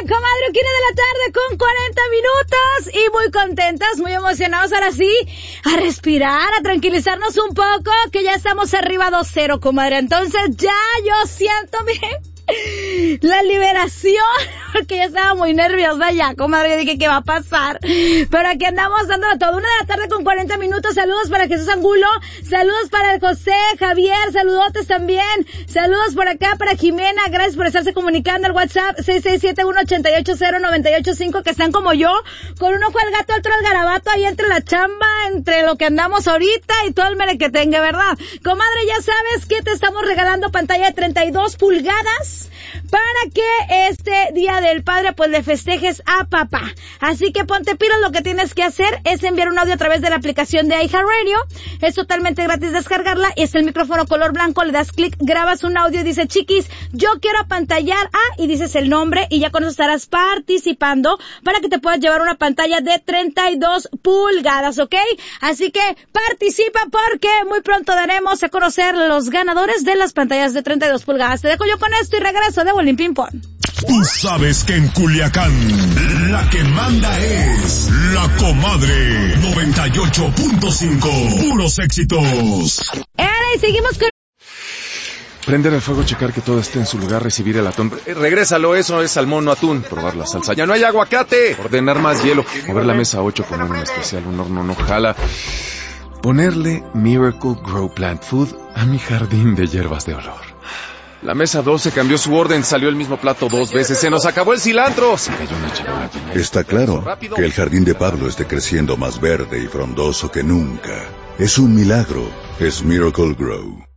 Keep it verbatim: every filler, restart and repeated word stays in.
comadre, aquí de la tarde con cuarenta minutos y muy contentas, muy emocionados ahora sí, a respirar, a tranquilizarnos un poco, que ya estamos arriba dos cero, comadre. Entonces ya yo siento bien la liberación, porque ya estaba muy nerviosa ya, comadre, yo dije, ¿qué va a pasar? Pero aquí andamos dándolo todo, una de la tarde con cuarenta minutos, saludos para Jesús Angulo, saludos para el José, Javier, saludotes también, saludos por acá para Jimena, gracias por estarse comunicando al WhatsApp seis seis siete uno ocho ocho cero nueve ocho cinco, que están como yo, con un ojo al gato, otro al garabato, ahí entre la chamba, entre lo que andamos ahorita y todo el merequetengue, ¿verdad? Comadre, ya sabes que te estamos regalando pantalla de treinta y dos pulgadas, para que este Día del Padre pues le festejes a papá. Así que ponte pilas, lo que tienes que hacer es enviar un audio a través de la aplicación de iHeartRadio. Es totalmente gratis descargarla, es el micrófono color blanco, le das clic, grabas un audio y dice, chiquis, yo quiero apantallar a, y dices el nombre y ya con eso estarás participando para que te puedas llevar una pantalla de treinta y dos pulgadas, ¿ok? Así que participa porque muy pronto daremos a conocer los ganadores de las pantallas de treinta y dos pulgadas. Te dejo yo con esto y regreso de Bolín Ping Pong. Tú sabes que en Culiacán la que manda es la comadre noventa y ocho punto cinco. Puros éxitos. Era y seguimos con... Prender el fuego, checar que todo esté en su lugar, recibir el atún. Eh, regrésalo, eso es salmón, no atún. Probar la salsa. ¡Ya no hay aguacate! Ordenar más hielo. Mover la mesa ocho, poner un especial, un horno no jala. Ponerle Miracle Grow Plant Food a mi jardín de hierbas de olor. La mesa doce cambió su orden, salió el mismo plato dos veces, se nos acabó el cilantro. Se cayó una charola. Está claro que el jardín de Pablo esté creciendo más verde y frondoso que nunca. Es un milagro, es Miracle Grow.